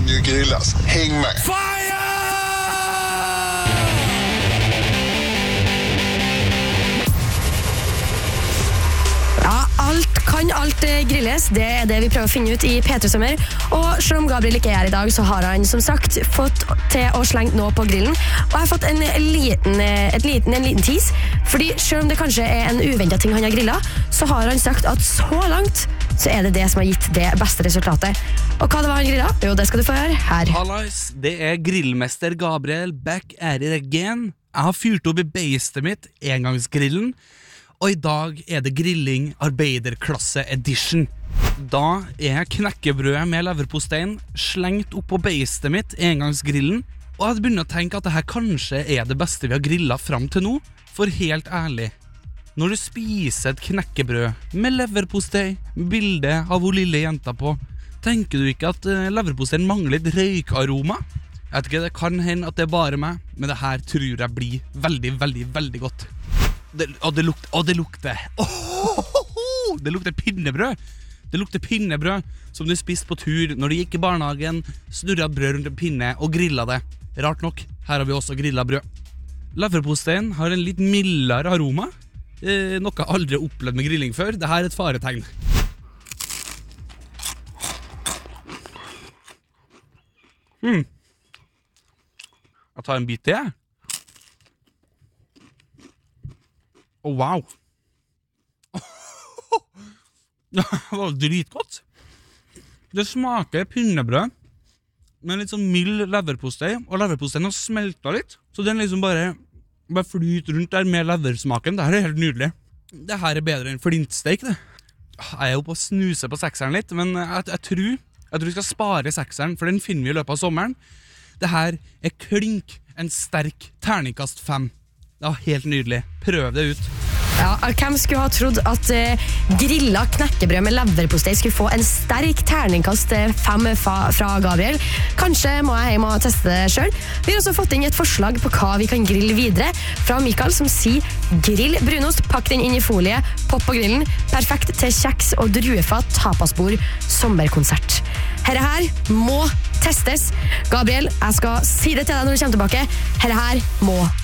kan ju grillas. Häng med! Ja, alt grilles, det det vi prøver å finne ut i P3 Sommer. Og selv om Gabriel ikke her i dag, så har han som sagt fått til å slenge noe på grillen. Og jeg har fått en liten tease, fordi selv om det kanskje er en uventet ting han har grillet, så har han sagt at så langt så er det som har gitt det beste resultatet. Og hva det var han grillet? Jo, det skal du få høre her. Hallais, det er grillmester Gabriel back at it again. Jeg har fyrt opp i beistet mitt, engangsgrillen, og i dag er det grilling arbeiderklasse edition. Da er knekkebrødet med leverpostein slengt opp på beistet mitt, engangsgrillen, og jeg begynner å tenke at dette kanskje er det beste vi har grillet frem til nå, for helt ærlig. Når du spiser et knekkebrød med leverpostei, med bilde av hvor lille jenta på, tenker du ikke at leverpostein mangler et røykaroma? Jeg vet ikke, det kan hende at det er bare meg, men det her tror jeg blir veldig, veldig, veldig godt. Det lukter Det lukter pinnebrød. Det lukter pinnebrød som du spiste på tur når du gikk i barnehagen, snurret brød rundt en pinne og grillet det. Rart nok, her har vi også grillet brød. Leverpostein har en litt mildere aroma, noe jeg aldri har opplevd med grilling før. Dette er et faretegn. Jeg tar en bit til, jeg. Wow. Det var dritgodt. Det smaker pinnebrød med litt sånn mild leverpostei, og leverposteien har smeltet litt, så den liksom bare flyter rundt der med leversmaken. Dette er helt nydelig. Dette er bedre enn flintsteik, det. Jeg er jo på å snuse på sekseren litt, men jeg tror vi skal spare sekseren, for den finner vi i løpet av sommeren. Dette er klink en sterk terningkast 5. Det var helt nydelig. Prøv det ut. Ja, hvem skulle ha trodd at grillet knekkebrød med leverpostei skulle få en sterk terningkast 5 fra Gabriel? Kanskje må jeg hjem og teste det selv. Vi har også fått inn et forslag på hva vi kan grille videre fra Mikael, som sier grill brunost, pakk den inn i folie, popp på grillen, perfekt til kjeks og druefat, tapasbord, sommerkonsert. Her må testes. Gabriel, jeg skal si det til deg når du kommer tilbake. Her må